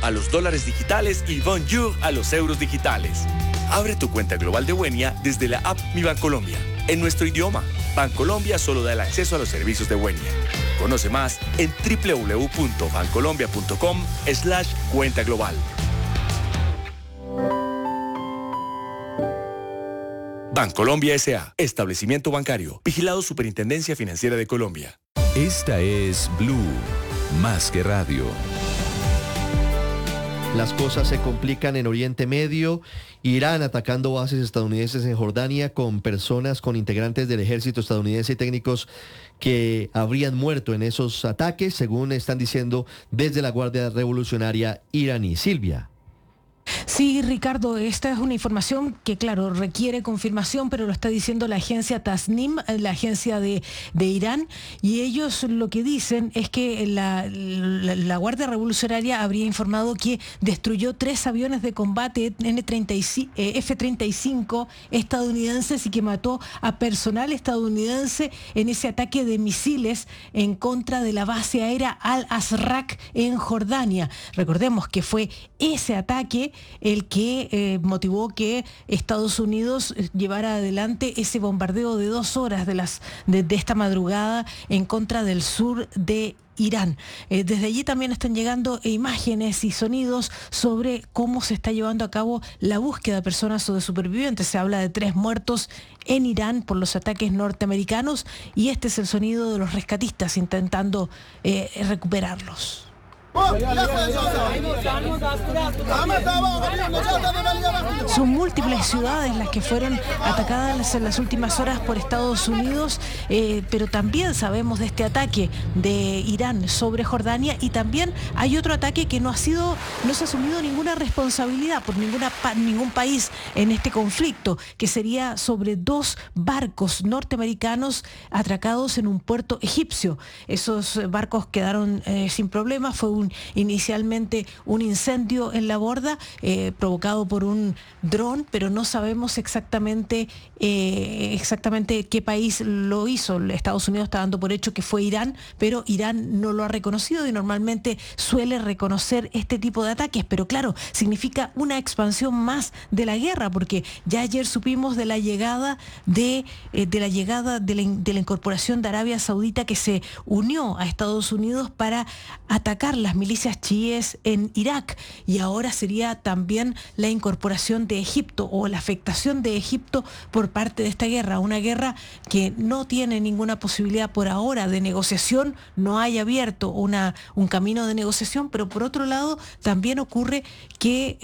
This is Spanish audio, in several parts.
a los dólares digitales y bonjour a los euros digitales. Abre tu cuenta global de Buenia desde la app Mi Bancolombia, en nuestro idioma. Bancolombia solo da el acceso a los servicios de Buenia. Conoce más en www.bancolombia.com/cuenta global. Bancolombia S.A., establecimiento bancario, vigilado Superintendencia Financiera de Colombia. Esta es Blue, más que radio. Las cosas se complican en Oriente Medio. Irán atacando bases estadounidenses en Jordania con personas, con integrantes del ejército estadounidense y técnicos que habrían muerto en esos ataques, según están diciendo desde la Guardia Revolucionaria iraní. Silvia. Sí, Ricardo, esta es una información que, claro, requiere confirmación, pero lo está diciendo la agencia Tasnim, la agencia de Irán, y ellos lo que dicen es que la Guardia Revolucionaria habría informado que destruyó 3 aviones de combate F-35 estadounidenses y que mató a personal estadounidense en ese ataque de misiles en contra de la base aérea Al-Azraq en Jordania. Recordemos que fue ese ataque el que motivó que Estados Unidos llevara adelante ese bombardeo de 2 horas de esta madrugada en contra del sur de Irán. Desde allí también están llegando imágenes y sonidos sobre cómo se está llevando a cabo la búsqueda de personas o de supervivientes. Se habla de 3 muertos en Irán por los ataques norteamericanos y este es el sonido de los rescatistas intentando recuperarlos. Son múltiples ciudades las que fueron atacadas en las últimas horas por Estados Unidos, pero también sabemos de este ataque de Irán sobre Jordania y también hay otro ataque que no se ha asumido ninguna responsabilidad por ningún país en este conflicto, que sería sobre 2 barcos norteamericanos atracados en un puerto egipcio. Esos barcos quedaron sin problemas, fue inicialmente un incendio en la borda provocado por un dron, pero no sabemos exactamente qué país lo hizo. Estados Unidos está dando por hecho que fue Irán, pero Irán no lo ha reconocido y normalmente suele reconocer este tipo de ataques, pero claro, significa una expansión más de la guerra, porque ya ayer supimos de la llegada de la incorporación de Arabia Saudita, que se unió a Estados Unidos para atacar las milicias chiíes en Irak, y ahora sería también la incorporación de Egipto o la afectación de Egipto por parte de esta guerra, una guerra que no tiene ninguna posibilidad por ahora de negociación, no hay abierto un camino de negociación, pero por otro lado también ocurre que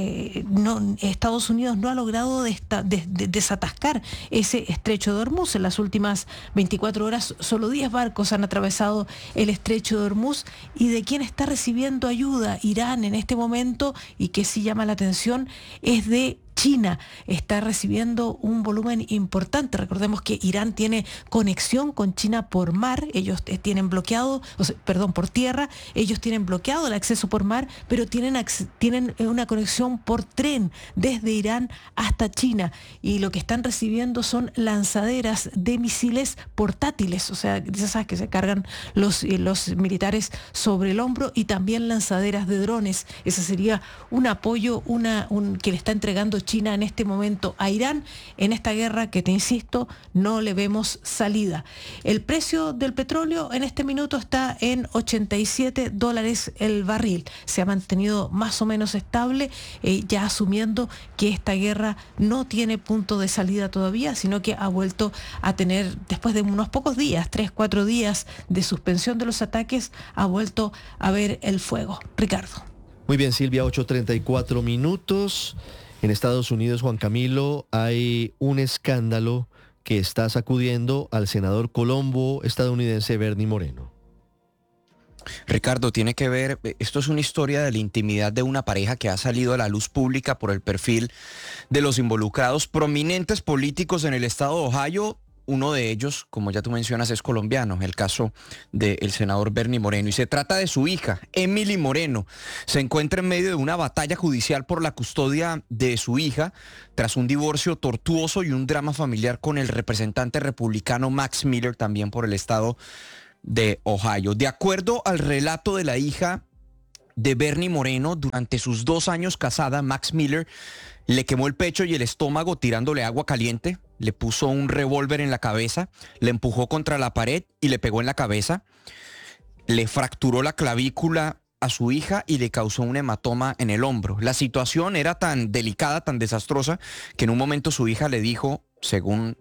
Estados Unidos no ha logrado desatascar ese estrecho de Hormuz. En las últimas 24 horas solo 10 barcos han atravesado el estrecho de Hormuz, y de quién está recibiendo ayuda Irán en este momento y que sí llama la atención es de China. Está recibiendo un volumen importante. Recordemos que Irán tiene conexión con China por mar. Ellos tienen bloqueado, por tierra. Ellos tienen bloqueado el acceso por mar, pero tienen una conexión por tren desde Irán hasta China. Y lo que están recibiendo son lanzaderas de misiles portátiles, o sea, esas que se cargan los militares sobre el hombro, y también lanzaderas de drones. Ese sería un apoyo que le está entregando China en este momento a Irán en esta guerra que, te insisto, no le vemos salida. El precio del petróleo en este minuto está en $87 el barril. Se ha mantenido más o menos estable, ya asumiendo que esta guerra no tiene punto de salida todavía, sino que ha vuelto a tener, después de unos pocos días, 3-4 días de suspensión de los ataques, ha vuelto a ver el fuego. Ricardo. Muy bien, Silvia, 8:34 minutos. En Estados Unidos, Juan Camilo, hay un escándalo que está sacudiendo al senador colombo estadounidense Bernie Moreno. Ricardo, tiene que ver, esto es una historia de la intimidad de una pareja que ha salido a la luz pública por el perfil de los involucrados prominentes políticos en el estado de Ohio. Uno de ellos, como ya tú mencionas, es colombiano, el caso del senador Bernie Moreno. Y se trata de su hija, Emily Moreno. Se encuentra en medio de una batalla judicial por la custodia de su hija, tras un divorcio tortuoso y un drama familiar con el representante republicano Max Miller, también por el estado de Ohio. De acuerdo al relato de la hija de Bernie Moreno. Durante sus 2 años casada, Max Miller le quemó el pecho y el estómago tirándole agua caliente, le puso un revólver en la cabeza, le empujó contra la pared y le pegó en la cabeza, le fracturó la clavícula a su hija y le causó un hematoma en el hombro. La situación era tan delicada, tan desastrosa, que en un momento su hija le dijo, según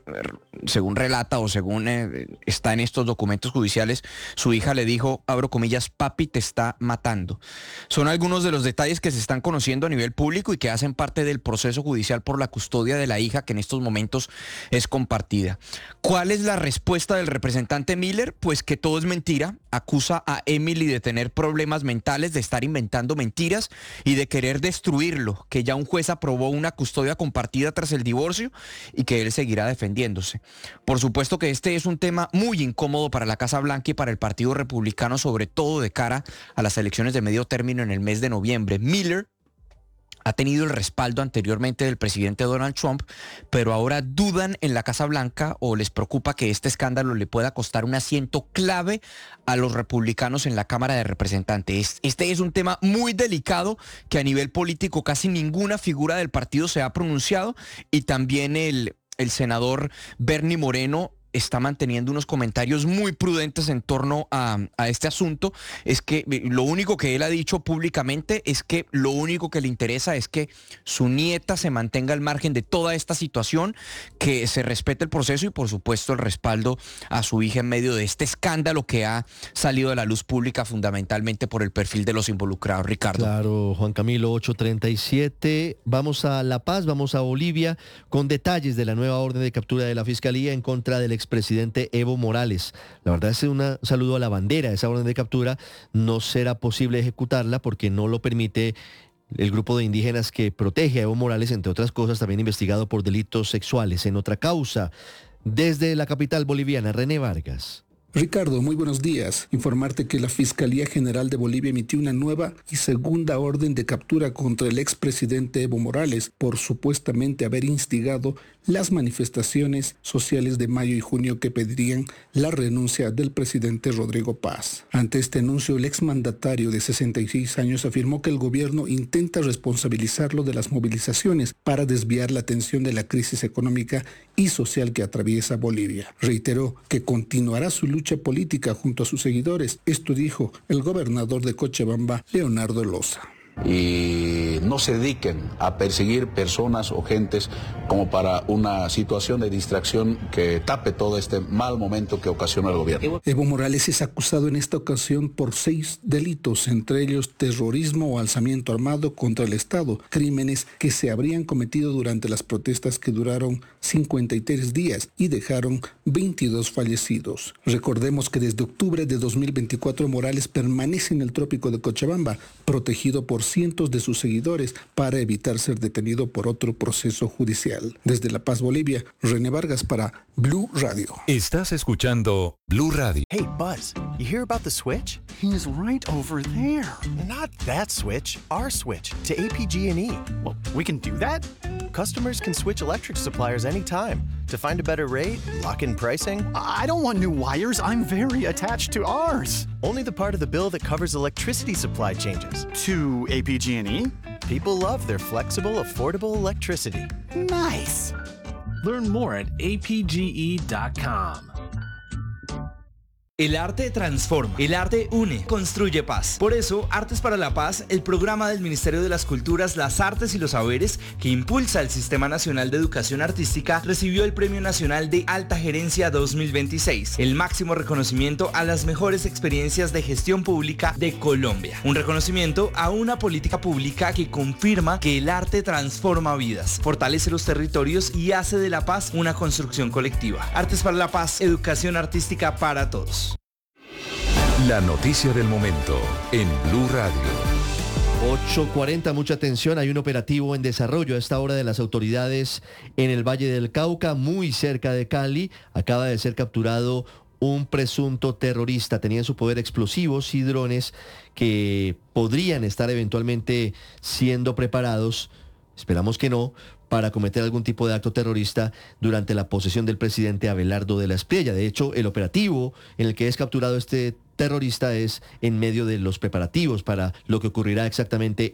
relata o según está en estos documentos judiciales, su hija le dijo, abro comillas, papi te está matando. Son algunos de los detalles que se están conociendo a nivel público y que hacen parte del proceso judicial por la custodia de la hija, que en estos momentos es compartida. ¿Cuál es la respuesta del representante Miller? Pues que todo es mentira. Acusa a Emily de tener problemas mentales, de estar inventando mentiras y de querer destruirlo, que ya un juez aprobó una custodia compartida tras el divorcio y que él seguirá defendiéndose. Por supuesto que este es un tema muy incómodo para la Casa Blanca y para el Partido Republicano, sobre todo de cara a las elecciones de medio término en el mes de noviembre. Miller ha tenido el respaldo anteriormente del presidente Donald Trump, pero ahora dudan en la Casa Blanca o les preocupa que este escándalo le pueda costar un asiento clave a los republicanos en la Cámara de Representantes. Este es un tema muy delicado que a nivel político casi ninguna figura del partido se ha pronunciado, y también el senador Bernie Moreno está manteniendo unos comentarios muy prudentes en torno a este asunto. Es que lo único que él ha dicho públicamente es que lo único que le interesa es que su nieta se mantenga al margen de toda esta situación, que se respete el proceso y por supuesto el respaldo a su hija en medio de este escándalo que ha salido de la luz pública fundamentalmente por el perfil de los involucrados. Ricardo. Claro, Juan Camilo, 8:37. Vamos a La Paz, vamos a Bolivia, con detalles de la nueva orden de captura de la Fiscalía en contra del expresidente Evo Morales. La verdad es un saludo a la bandera. Esa orden de captura no será posible ejecutarla porque no lo permite el grupo de indígenas que protege a Evo Morales, entre otras cosas, también investigado por delitos sexuales. En otra causa, desde la capital boliviana, René Vargas. Ricardo, muy buenos días. Informarte que la Fiscalía General de Bolivia emitió una nueva y segunda orden de captura contra el expresidente Evo Morales por supuestamente haber instigado las manifestaciones sociales de mayo y junio que pedirían la renuncia del presidente Rodrigo Paz. Ante este anuncio, el exmandatario de 66 años afirmó que el gobierno intenta responsabilizarlo de las movilizaciones para desviar la atención de la crisis económica y social que atraviesa Bolivia. Reiteró que continuará su lucha política junto a sus seguidores. Esto dijo el gobernador de Cochabamba, Leonardo Loza. Y no se dediquen a perseguir personas o gentes como para una situación de distracción que tape todo este mal momento que ocasionó el gobierno. Evo Morales es acusado en esta ocasión por 6 delitos, entre ellos terrorismo o alzamiento armado contra el Estado, crímenes que se habrían cometido durante las protestas que duraron 53 días y dejaron 22 fallecidos. Recordemos que desde octubre de 2024 Morales permanece en el trópico de Cochabamba, protegido por cientos de sus seguidores para evitar ser detenido por otro proceso judicial. Desde La Paz, Bolivia, René Vargas para Blue Radio. Estás escuchando Blue Radio. Hey, Buzz, you hear about the switch? He's right over there. Not that switch, our switch to APG&E. Well, we can do that? Customers can switch electric suppliers anytime to find a better rate, lock in pricing. I don't want new wires. I'm very attached to ours. Only the part of the bill that covers electricity supply changes. To APG&E? People love their flexible, affordable electricity. Nice. Learn more at apge.com. El arte transforma, el arte une, construye paz. Por eso, Artes para la Paz, el programa del Ministerio de las Culturas, las Artes y los Saberes que impulsa el Sistema Nacional de Educación Artística, recibió el Premio Nacional de Alta Gerencia 2026, el máximo reconocimiento a las mejores experiencias de gestión pública de Colombia. Un reconocimiento a una política pública que confirma que el arte transforma vidas, fortalece los territorios y hace de la paz una construcción colectiva. Artes para la Paz, educación artística para todos. La noticia del momento en Blue Radio. 8:40, mucha atención, hay un operativo en desarrollo a esta hora de las autoridades en el Valle del Cauca, muy cerca de Cali. Acaba de ser capturado un presunto terrorista. Tenía en su poder explosivos y drones que podrían estar eventualmente siendo preparados, esperamos que no, para cometer algún tipo de acto terrorista durante la posesión del presidente Abelardo de la Espriella. De hecho, el operativo en el que es capturado este terrorista es en medio de los preparativos para lo que ocurrirá exactamente